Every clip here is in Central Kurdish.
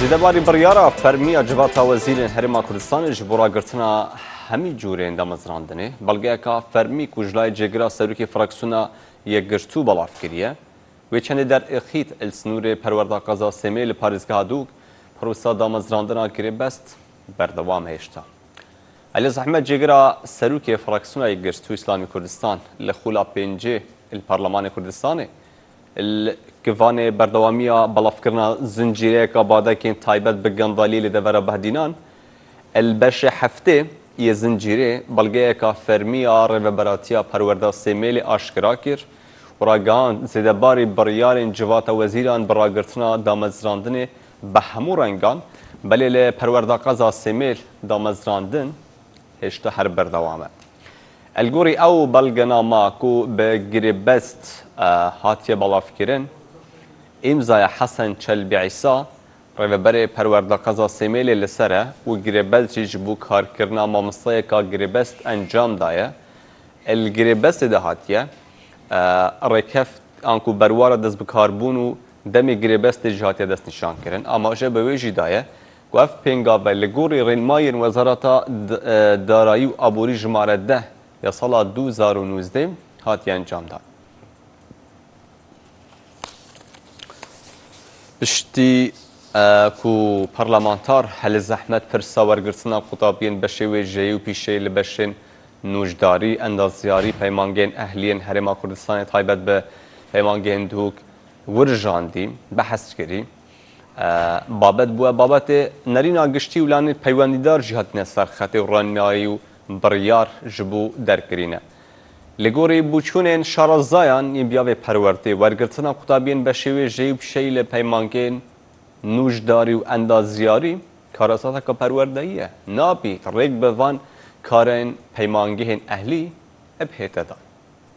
Zêdebarî biryara fermiya civata wezîrên Herêma Kurdistanê ji bo ragirtina hemî cûrên damezrandinê, belgeyeka fermî ku ji layê Cêgira Serokê Fraksiyona Yekgirtû belav kiriye, wê çendê derexît el snûrê perwerda qeza Semê li parêzgeha Dûk, prosa damezrandina girêbest berdewam hêşta. Elîz Ehmed Cêgira Serokê Fraksiyona Yekgirtû İslamî Kurdistan li xula pêncê il Parlemanê Kurdistanê Kivanê berdewamiya belavkirina zincîreyeka badekên taybet bi gendalî li devera behdînan, el beşê heftê yê zincîrê belgeyeka fermiya rêveberatiya perwerda Semê lê aşkira kir û ragihand zêdebarî biryarên civata wezîran bi ragirtina damezrandinê bi hemû rengan, belê li perwerda qeza Semê damezrandin hêşta her berdewam e. El gorî ew belgenama ku bi girêbest hatiye belavkirin, îmzaya Hesen Çelbî İsa, rêveberê perwerda qeza Semê lê li ser e û girêbest jî ji bo karkirina mamosteyeka girêbest encam daye. El girêbestê de hatiye rêkeftan ku berwara destbikarbûn û demê girêbestê jî hatiye destnîşankirin. Amaje bi wê jî daye ku ev pêngave li gorî rênmayên Wezareta Darayî û Aborî jimare 10 ya sala 2019 hatiye encamdan. Piştî ku parlamenter Elîz Ehmed pirsa wergirtina qutabiyên beşê wê jeyî û pîşeyî li beşên nûjdarî, endaziyarî, peymangên ehliyên Herêma Kurdistanê taybet bi peymangên Dûk wirjandî, behes kirî. Babet bûye babetê nerîna giştî û lanê peywendîdar jî hatine serxetê û ranmayî û biryar ji bo derkirîne. Li gorî bûçûnên şarazayan yên biyavê perwertê wergirtina qutabiyên beşê wê jeyî û pîşeyî li peymangên nûjdarî û endaziyarî karasateka perwerdeyî ye. Nabî rêk bi van karên peymangehên ehlî eb hête dan.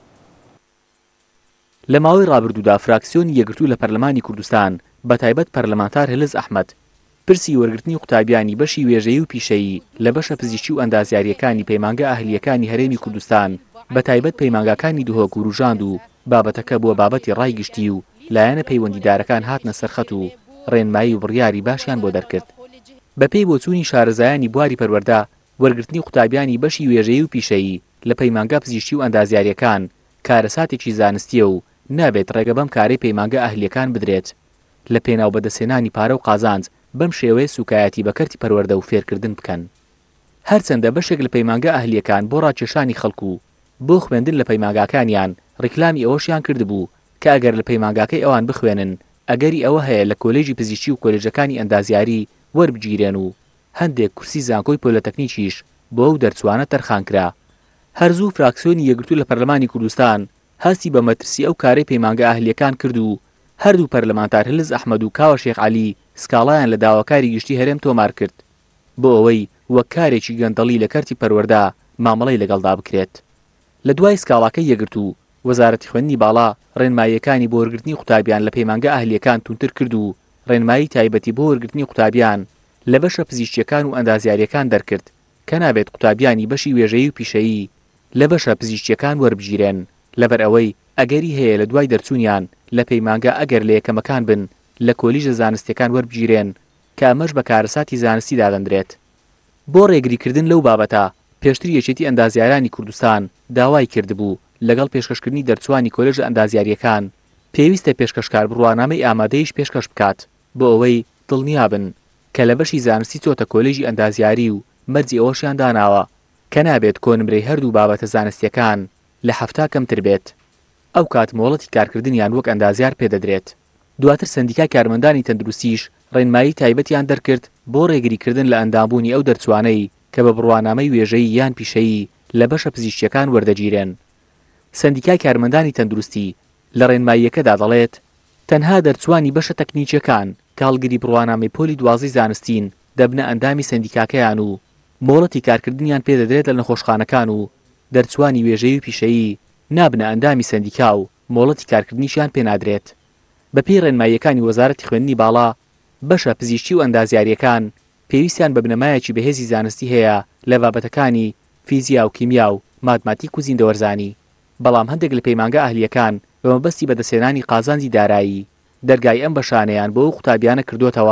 Li mawê rabirdûda Fraksiyonê Yekgirtû li Perlemanî Kurdistan betaybet parlamenter Elîz Ehmed pirsî wergirtinî qutabiyانî beşî wêjeyî û pîşeyî li beşa pizîşkî û endaziyariyekânî peymanga ehliyekânî Herêmî Kurdistan betaybet peymangakânî dihok û rûjand û babeteke bûye babetê raygiştî û layەنە peywendîdarekan hatine serxet û rênمایی و بڕیاری باشیان بۆ دەرکرد. بەپێی بۆچوونی شارەزایانی بواری پەروەردا وەرگرتنی قوتابیانی بەشی وێژەیی و پیشەیی لە پەیمانگا پزیشکی و ئەندازیاریەکان کارەساتێکی زانستیە و نابێت ڕێگە بەم کارەی پەیمانگا ئەهلیەکان بدرێت. لە پێناو بەدەستهێنانی پارە و قازانج بەم شێوەیە سوکایەتی بەکەرتی پەروەردە و فێرکردن بکەن. هەرچەندە بەشێک لە پەیمانگا ئەهلیەکان بۆ ڕاکێشانی خەڵکو بۆ خوێندن لە پەیمانگاکانیان ڕیکلامی ئەوەشیان کردبوو کە ئەگەر لە پەیمانگاکەی ئەوان بخوێنن ئەگەری ئەوە هەیە لە کۆلێژی پزیشکی و کۆلێژەکانی ئەندازیاری وەربگیرێن و هەندێک کورسی زانکۆی پۆلەتەکنیکیش بۆ ئەو دەرچوانە تەرخانکرا. هەرزوو فراکسیۆنی یەکگرتوو لە پەرلەمانی کوردستان هەستی بە مەترسی ئەو کارەی پەیمانگا ئەهلیەکان کرد و هەردوو پەرلەمانتار هەلز ئەحمەد و کاوە شێخ عەلی سکاڵایان لە داواکاری گشتی هەرێم تۆمار کرد بۆ ئەوەی وەک کارێکی گەندەڵی لە کەرتی پەروەردە مامەڵەی لەگەڵدا بکرێت. لە دوای سکاڵاکەی یەکگرتوو وەزارەتی خوێندنی باڵا ڕێنماییەکانی بۆ وەرگرتنی قوتابیان لە پەیمانگا ئەهلیەکان تونتر کرد و ڕێنمایی تایبەتی بۆ وەرگرتنی قوتابیان لە بەشە پزیشکیەکان و ئەندازیاریەکان دەرکرد کە نابێت قوتابیانی بەشی وێژەیی و پیشەیی لە بەشە پزیشکیەکان وەربگیرێن لەبەر ئەوەی ئەگەری هەیە لە دوای دەرچوونیان لە پەیمانگا ئەگەر لە یەکەمەکان بن لە کۆلیژە زانستیەکان وەربگیرێن کە ئەمەش بە کارەساتی زانستی دادەندرێت. بۆ ڕێگریکردن لەو بابەتە پێشتر یەکێتی ئەندازیارانی کوردستان داوای کردبوو لەگەڵ پێشکەشکردنی دەرچوانی کۆلێژە ئەندازیاریەکان پێویستە پێشکەشکار بڕوانامەی ئامادەیش پێشکەش بکات بۆ ئەوەی دڵنیابن کە لە بەشی زانستی چۆتە کۆلێژی ئەندازیاری و مەرجی ئەوەشیان داناوە کە نابێت کۆنمرەی هەردوو بابەتە زانستیەکان لە 7 کەمتر بێت. ئەو کات مۆڵەتی کارکردنیان وەک ئەندازیار پێدەدرێت. دواتر سەندیکای کارمەندانی تەندروستیش ڕێنمایی تایبەتیان دەرکرد بۆ ڕێگریکردن لە ئەندامبوونی ئەو دەرچوانەی کە بە بڕوانامەی وێژەیی یان پیشەیی لە بەشە پزیشکیەکان وەردەگیرێن. سەندیکای کارمەندانی تەندروستی لە ڕێنماییەکەدا دەڵێت تەنها دەرچوانی بەشە تەکنیکیەکان کە هەڵگری بڕوانامەی پۆلی دوازی زانستین دەبنە ئەندامی سەندیکاکەیان و مۆڵەتی کارکردنیان پێدەدرێت لە نەخۆشخانەکان و دەرچوانی وێژەیی و پیشەیی نابنە ئەندامی سەندیکا و مۆڵەتی کارکردنیشیان پێنادرێت. بەپێی ڕێنماییەکانی وەزارەتی خوێندنی باڵا بەشە پزیشکی و ئەندازیاریەکان پێویستیان بە بنەمایەکی بەهێزی زانستی هەیە لە بابەتەکانی فیزیا و کیمیا و ماتماتیک و زیندەوەرزانی، بەڵام هەندێک لە پەیمانگا ئەهلیەکان بە مەبەستی بەدەستهێنانی قازانجی دارایی دەرگای ئەم بەشانەیان بۆ ئەو قوتابیانە کردوتەوە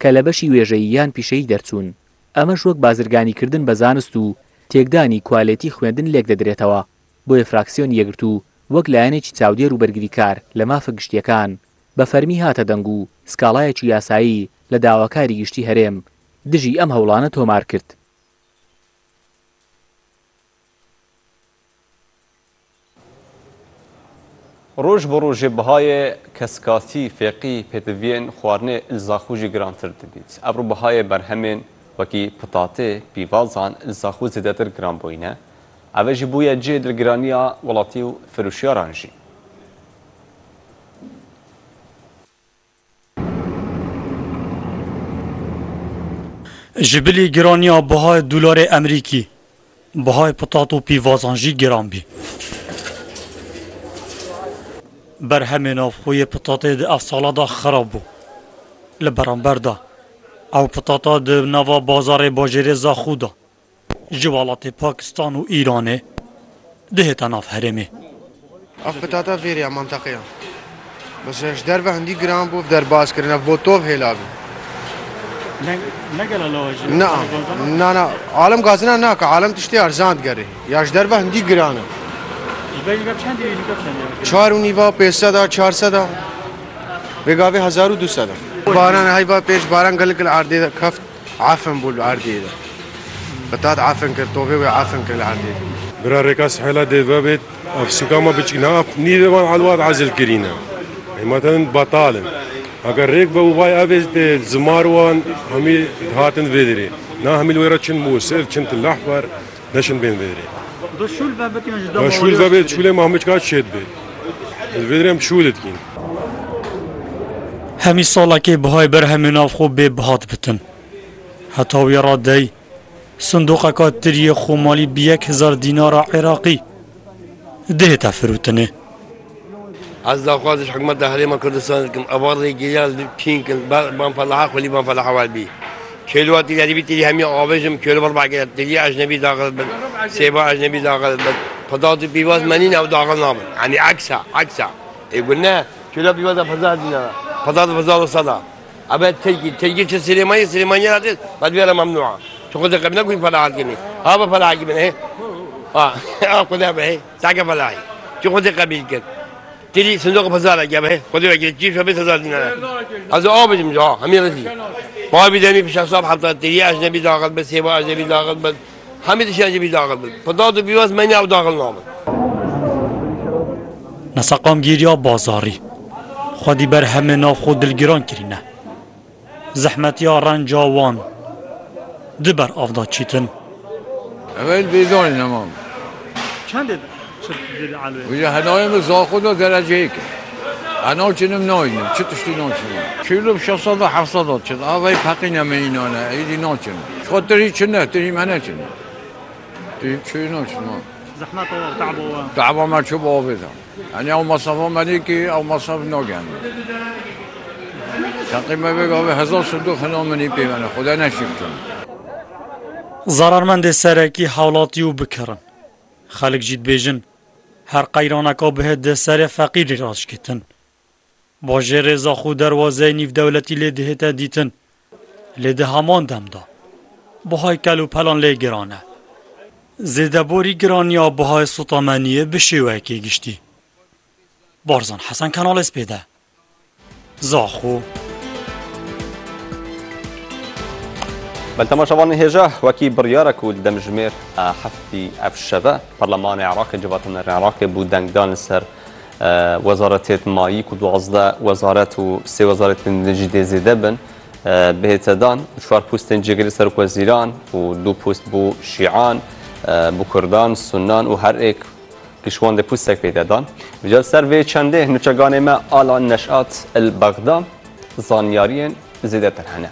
کە لە بەشی وێژەییان پیشەی دەرچوون. ئەمەش وەک بازرگانیکردن بە زانست و تێکدانی کوالێتی خوێندن لێک دەدرێتەوە. بۆیە فراکسیۆن یەکگرتوو وەک لایەنێکی چاودێر و بەرگریکار لە مافە گشتیەکان بە فەرمی هاتە دەنگ و سکاڵایەکی یاسایی لە داواکاری گشتی هەرێم دژی ئەم هەوڵانە تۆمار کرد. ڕۆژ بە ڕۆژێ بەهای کەسکاتی فێقی پێدەڤێن خواردنێ ئلزاخوژی گرانتر دەبێت. ئەبڕۆ بەهای بەرهەمێن وەکی پتاتێ پیڤازان ئلزاخو زیاتر گران بووینە. ئەوەژی بوویە جێ دڵگرانیە وڵاتی و فرۆشیاران ژی. ji bilî giraniya bihayê dolarê Emerîkî, bihayê pitat û pîvazan jî giran bî. Berhemê navxweyê pitatê di ev sala da xerab bû. Li beramber da, ew pitata di nava bazarê bajêrê Zaxû da, ji welatê Pakistan û Îranê dihête nav herêmê. Ev pitata fêriya manteqeya. Bes ji derve hindî giran bû derbazkirin, ev botov hêla bû. Na, alem gazina nake, alem tiştê erzan digerê. Ya ji derve hindî giran e. 4 û nîva 500 da, 400 da. Vêgavê 1200 da. Baran heyva pêş baran gelek li erdê de keft afin bû li erdê de. Pitat afin kir, tovê wê afin kir li erdê de. Bira rêka sihêla dê bibêt, ev sikama biçîna, ev nîvevan helwat ezil kirîne. Hêmatan batalin. Eger rêk be û vay evê zimar wan hemî hatin vêdirê. Na hemî wêra çin Mûsil, çin Lehber, neşin bên vêdirê. Şûl vebêt, şûlê me hemî çika çêt bêt. Ez vêdirêm şûl dikîn. Hemî salekê bihayê berhemê navxwe bê bihat bitin. Heta wêra dey, sindoqeka tiriyê xwemalî bi 1000 dînara Iraqî dihête firûtinê. از داخوازش حکومت هریم کردستان کم آواری گیال تین کن بام فلاح خلی بام فلاح وال بی کلوات دیگری بی تری همی آویزم کلو بر باقی تری اجنبی داخل بد سیبا اجنبی داخل بد پداد بیواز منین او داخل نامن یعنی عکسا يقول نه کلو بیواز فضا دینا پداد فضا صدا ابد تلگی چه سلیمانی هاتید بعد بیارم ممنوعه تو خود قبل نکوی فلاح کنی آب فلاح کنی خدا به ساق فلاحی تو خود قبیل کن تری صندوق پزالا گه به خودی وگیری چیف شو 20000 دینار از آبیم جا همین رسی ما بیدمی پیش حساب حتی تری اجنبی داخل به سیب اجنبی داخل به همین دیش اجنبی داخل به پداد بیواز منی او داخل نامد نسقام گیریا بازاری خودی بر همه ناف خود دلگیران کرینه زحمتیا رنجاوان دبر افدا چیتن اول بیدانی نمام چند وجه هنایم زاخود و درجه ای که هنو چنم ناینم چه تشتی ناچنم کیلو 600 و 700 چند آوای پقی نمینانه ایدی ناچنم خاطری چنه تری منه چنه تری چوی ناچنم زحمت و تعب و تعبا من چوب آویدم یعنی او مصافه منی که او مصاف ناگن تقریبا بگاوه 1000 صندوق هنامنی پیمنه خدا نشکتم ضررمند سرکی حولاتی و بکرن خلق جید بیجن هر قیرانکا به ده سر فقیری راش کتن باجه رضا خود دروازه نیف دولتی لیده تا دیتن لیده همان دم دا بهای کلو پلان لی گرانه زیده بوری گرانیا بهای سطامنیه بشیوه که گشتی بارزان حسن کانال اسپیده زاخو بەلتەماشەوانی هێژە وەکی بڕیارێک و دەمژمێر هەفتی ئەفشەڤە پەرلەمانی عێراقی جواتنە عێراقی بوو دەنگدان لەسەر وەزارەتێت مایی و 12 وەزارەت و 3 وەزارەتی دێزێدە بن بهێتەدان 4 پوستên جێگەری سەرۆکوەزیران و 2 پوست بوو شیعان بوو کوردان سونان و هەر ئێک پشوان پوستێک پێدەدان بجا سەر vê çendê نوچەکانê me ala neşat el Bexda zanyariyên zêdetir hene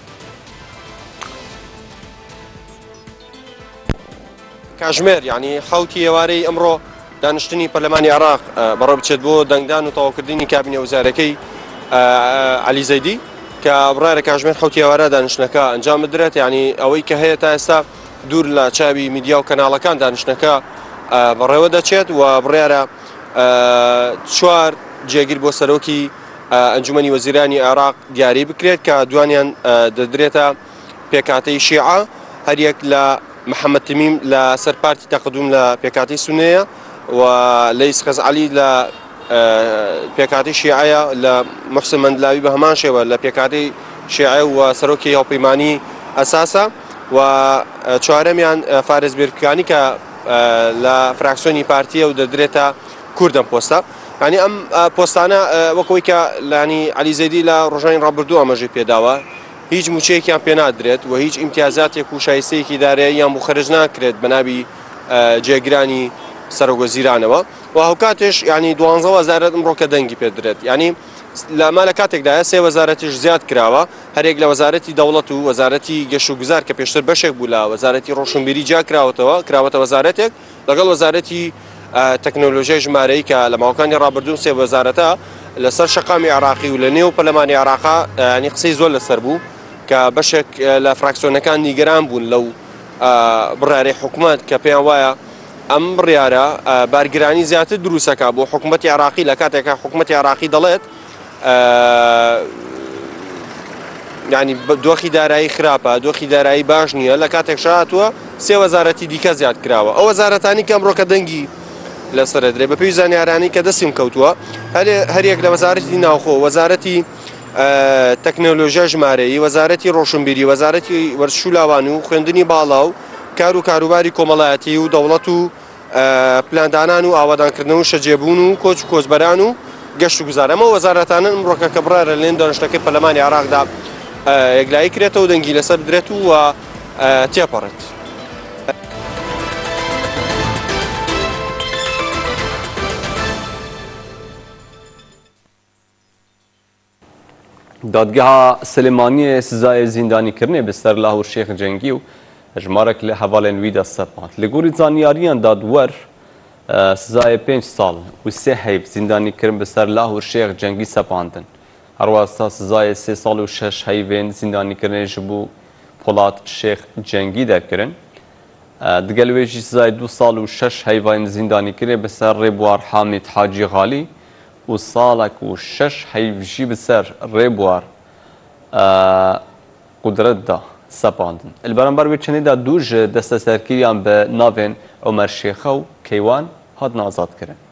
کاژمێر یعنی خەڵکی ئێوارەی ئەمڕۆ دانیشتنی پەرلەمانی عێراق بەڕێوە بچێت بۆ دەنگدان و تەواوکردنی کابینە وەزارەکەی عەلی زەیدی کە بڕیارە کاژمێر خەڵکی ئێوارە دانیشتنەکە ئەنجام بدرێت یعنی ئەوەی کە هەیە تا ئێستا دوور لە چاوی میدیا و کەناڵەکان دانیشتنەکە بەڕێوە دەچێت و بڕیارە 4 جێگیر بۆ سەرۆکی ئەنجومەنی وەزیرانی عێراق دیاری بکرێت کە دوانیان دەدرێتە پێکاتەی شیعە هەریەک لە محەممەد تمیم لە سەرپارتی تەقدوم لە پێکاتی سونەیە و لەیس خەزعەلی لە پێکاتی شیعەیە لە محسن مەندلاوی بە هەمان شێوە لە پێکاتی شیعە و سەرۆکی هاوپەیمانی ئەساسە و چوارەمیان فارێز بێرکانی کە لە فراکسیۆنی پارتیە و دەدرێتە کوردم پۆستە ینی ئەم پۆستانە وەکەوەی کە لانی عەلی زەیدی لە ڕۆژانی ڕابردوو ئەمەژەی پێداوە هیچ موچەیەکیان پێ نادرێت و هیچ ئیمتیازاتێک و شایستەیەکی دارەیە یان بۆ خەرج ناکرێت بە ناوی جێگرانی سەرۆکوەزیرانەوە و هەوکاتش ینی 12 وەزارەت ئەمڕۆ کە دەنگی پێدرێت ینی لەما لە کاتێکدایە سێ وەزارەتیش زیاد کراوە هەرێک لە وەزارەتی دەوڵەت و وەزارەتی گەشت و گوزار کە پێشتر بەشێک بوو لە وەزارەتی ڕۆشنبیری جا کراوەتە وەزارەتێک لەگەڵ وەزارەتی تەکنۆلۆژیای ژمارەیی کە لە ماوەکانی ڕابردوو سێ وەزارەتە لەسەر شەقامی عێراقی و لە نێو پەرلەمانی عێراقا ینی قسەی زۆر لەسەر بوو کە بەشێک لە فراکسیۆنەکان نیگەران بوون لەو بڕیارەی حکوومەت کە پێیان وایە ئەم بڕیارە بارگرانی زیاتر دروستەکە بۆ حکوومەتی عێراقی لە کاتێکە حکوومەتی عێراقی دەڵێت ینی دۆخی دارایی خراپە دۆخی دارایی باش نییە لە کاتێک شاتووە سێ وەزارەتی دیکە زیاد کراوە ئەو وەزارەتانی کە ئەمڕۆکە دەنگی لەسرە درێ بە پێی زانیارانی کە دەستیم کەوتووە هەریەک لە وەزارەتی ناوخۆ وەزارەتی تەکنۆلۆژیا ژمارەیی وەزارەتی ڕۆشنبیری وەزارەتی وەرزشولاوان و خوێندنی باڵا و کار و کاروباری کۆمەڵایەتی و دەوڵەت و پلاندانان و ئاوادانکردن و شەجێبوون و کۆچ و کۆچبەران و گەشت و گوزارەمە وەزارەتانە ئەمڕۆکە کە بڕارە لێن دانیشتەکەی پەرلەمانی عێراقدا یەکلایی کرێتەوە و دەنگی لەسەر بدرێت و تێپەڕێت. دادگاها سلێمانیە سزای زیندانیکردنê bi ser Lahûr Şêx Cengî û hejmarek li hevalên wî de sepand. Li gorî zaniyariyan dadwer sizayê 5 sal û 3 heyv zîndanîkirin bi ser Lahûr Şêx Cengî sepandin. Her wasta sizayê 3 sal û 6 heyvên zîndanîkirinê ji bo Polat Şêx Cengî derkirin. Digel wê jî sizayê 2 sal û 6 heyvên zîndanîkirinê bi ser Rêbwar Hamid Hacî Xalî û salek û 6 heyv jî bi ser Rêbwar Qudret da sepandin. Li beramber wê çenê de du ji desteserkiriyan bi navên Ömer Şêxa û Keywan hatin azadkirin.